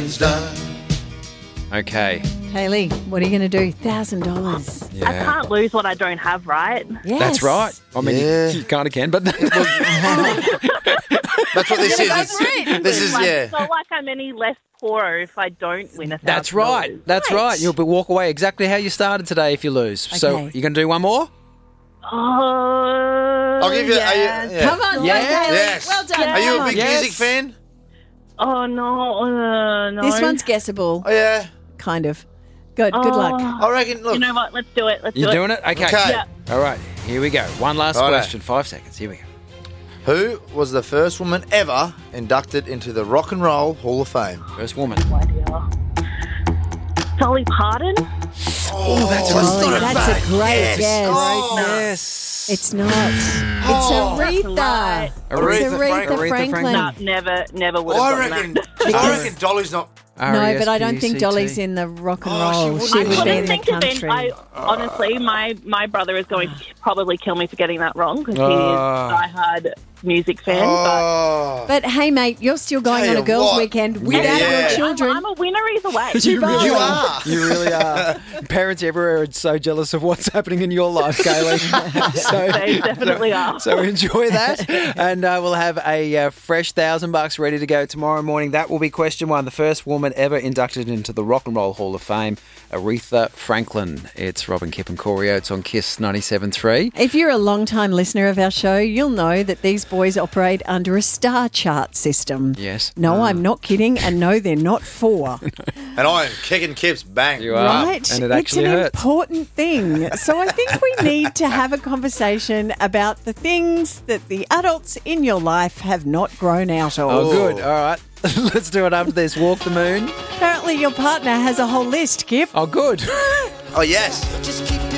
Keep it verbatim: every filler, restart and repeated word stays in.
Nothing's done. Okay. Kaylee, what are you going to do? one thousand dollars. Yeah. I can't lose what I don't have, right? Yes. That's right. I mean, Yeah. you, you kind of can, but That's what this is. It's- This is, Like, yeah. It's not like I'm any less poorer if I don't win a thousand. that's right. That's right. You'll be walk away exactly how you started today if you lose. So Okay. you're going to do one more? Oh, I'll give you. yes. Are you yeah. Come on, Yeah. go, Kaylee. Yes. Well done. Are you Come a on. big Yes. music fan? Oh no, uh, no. This one's guessable, Oh yeah. kind of. Good. Good luck. Oh, I reckon. Look. You know what? Let's do it. Let's You're do doing it? Okay. Okay. Yeah. All right. Here we go. One last Righto. question. Five seconds. Here we go. Who was the first woman ever inducted into the Rock and Roll Hall of Fame? First woman. it. Dolly Parton. Oh, that's, Golly, that's a great guess. Oh. Yes. It's not. It's Oh. Aretha. Right. It's Aretha Aretha, Franklin. Franklin. No, never, never would have I gotten reckon. that. I reckon Dolly's not. No, but I don't think R E S P C T. Dolly's in the rock and Oh, she roll. wouldn't She be. would I be in couldn't the think of country. it. I honestly, my my brother is going to probably kill me for getting that wrong because he Oh. is a diehard music fan. Oh. But hey, mate, you're still going Tell on a you girls' what. weekend without Yeah. your but children. I'm, I'm a winner either way. You really You are. are. You really are. Parents everywhere are so jealous of what's happening in your life, Kaylee. so, They definitely are. so enjoy that, and uh, we'll have a uh, fresh thousand bucks ready to go tomorrow morning. That will be question one. The first woman ever inducted into the Rock and Roll Hall of Fame, Aretha Franklin. It's Robin Kipp and Corey Oates on Kiss ninety-seven three. If you're a long-time listener of our show, you'll know that these boys operate under a star chart system. Yes. No, I'm not kidding, and no, they're not four. And I am kicking Kips bang. You are. Right? And it It's actually an hurts. important thing. So I think we need to have a conversation about the things that the adults in your life have not grown out of. Oh, good. All right. Let's do it after this. Walk the moon. Apparently your partner has a whole list, Kip. Oh, good. Oh, yes. Just keep